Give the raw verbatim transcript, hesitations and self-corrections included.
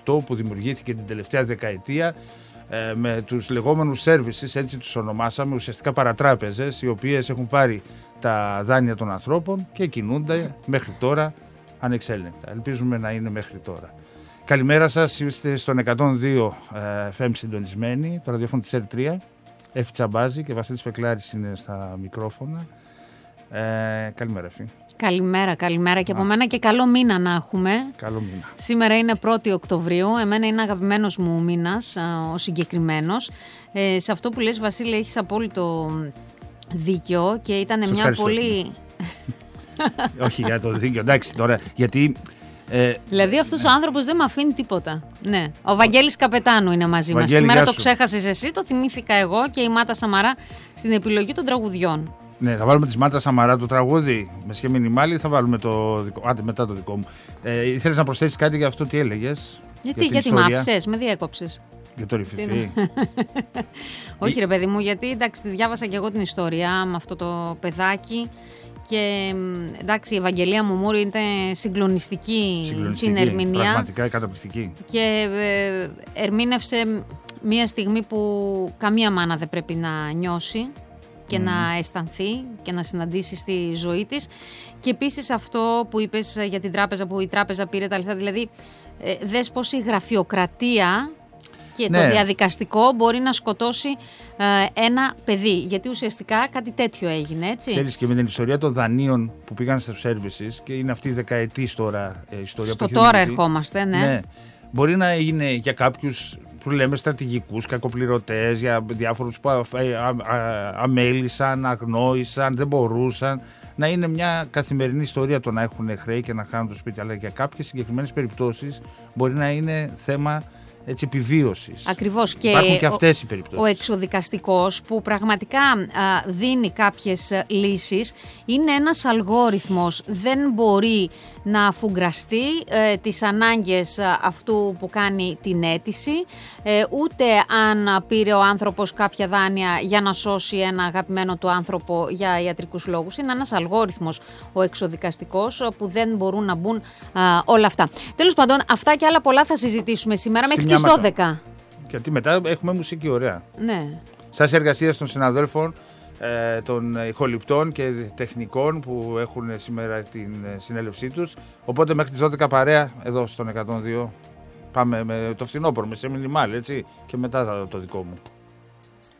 αυτό που δημιουργήθηκε την τελευταία δεκαετία ε, με τους λεγόμενους services, έτσι τους ονομάσαμε, ουσιαστικά παρατράπεζες, οι οποίες έχουν πάρει τα δάνεια των ανθρώπων και κινούνται μέχρι τώρα ανεξέλεγκτα. Ελπίζουμε να είναι μέχρι τώρα. Καλημέρα σας, είστε στον εκατόν δύο ε, εφ εμ συντονισμένοι, το ραδιόφωνο της Ελ τρία. Εφη Τσαμπάζη και Βασίλης Πεκλάρης είναι στα μικρόφωνα. Ε, καλημέρα, Εφη. Καλημέρα, καλημέρα και από μένα και καλό μήνα να έχουμε. Καλό μήνα. Σήμερα είναι πρώτη Οκτωβρίου, εμένα είναι αγαπημένος μου μήνας, ο συγκεκριμένος. Ε, σε αυτό που λες, Βασίλη, έχεις απόλυτο δίκιο και ήταν μια πολύ... Όχι για το δίκιο, εντάξει τώρα, γιατί... Ε, δηλαδή αυτός ναι. ο άνθρωπος δεν με αφήνει τίποτα. Ναι. Ο Βαγγέλης Καπετάνου είναι μαζί μας. Βαγγέλη, σήμερα το ξέχασες εσύ, το θυμήθηκα εγώ και η Μάτα Σαμαρά στην επιλογή των τραγουδιών. Ναι, θα βάλουμε τη Μάτα Σαμαρά το τραγούδι με σχέση μινιμάλι ή θα βάλουμε το δικό, άντε, μετά το δικό μου. Ε, ήθελες να προσθέσεις κάτι για αυτό, τι έλεγες? Γιατί, για γιατί μ' άφησες, με διέκοψες. Για το ρηφιφί. Όχι ρε παιδί μου, γιατί εντάξει, διάβασα και εγώ την ιστορία με αυτό το παιδάκι. Και εντάξει, η Ευαγγελία Μουμούρη είναι συγκλονιστική, συγκλονιστική στην ερμηνεία. Πραγματικά καταπληκτική. Και ε, ερμήνευσε μια στιγμή που καμία μάνα δεν πρέπει να νιώσει και mm. να αισθανθεί και να συναντήσει στη ζωή της. Και επίσης αυτό που είπες για την τράπεζα, που η τράπεζα πήρε τα λεφτά, δηλαδή ε, δες πως η γραφειοκρατία και ναι. το διαδικαστικό μπορεί να σκοτώσει ε, ένα παιδί. Γιατί ουσιαστικά κάτι τέτοιο έγινε, έτσι. Ξέρεις, και με την ιστορία των δανείων που πήγαν στους services, και είναι αυτή η δεκαετής τώρα ε, ιστορία Στο που τώρα δημιουργεί, ερχόμαστε, ναι. ναι. Μπορεί να είναι για κάποιους που λέμε στρατηγικούς, κακοπληρωτές, για διάφορους που α, α, α, αμέλησαν, αγνόησαν, δεν μπορούσαν. Να είναι μια καθημερινή ιστορία το να έχουν χρέη και να χάνουν το σπίτι. Αλλά για κάποιες συγκεκριμένες περιπτώσεις μπορεί να είναι θέμα έτσι επιβίωσης. Ακριβώς. Και υπάρχουν και αυτές οι περιπτώσεις. Ο εξοδικαστικός που πραγματικά α, δίνει κάποιες λύσεις είναι ένας αλγόριθμος. Δεν μπορεί να αφουγκραστεί ε, τις ανάγκες αυτού που κάνει την αίτηση, ε, ούτε αν πήρε ο άνθρωπος κάποια δάνεια για να σώσει ένα αγαπημένο του άνθρωπο για ιατρικούς λόγους. Είναι ένας αλγόριθμος ο εξοδικαστικός που δεν μπορούν να μπουν α, όλα αυτά. Τέλος πάντων, αυτά και άλλα πολλά θα συζητήσουμε σήμερα μέχρι τις δώδεκα. Γιατί μετά έχουμε μουσική ωραία. Ναι. Σας εργασίας των συναδέλφων, ε, των ηχοληπτών και τεχνικών που έχουν σήμερα την συνέλευσή τους. Οπότε μέχρι τις δώδεκα παρέα εδώ στον εκατόν δύο. Πάμε με το φθινόπωρο, με σε μινιμάλ, έτσι, και μετά το δικό μου.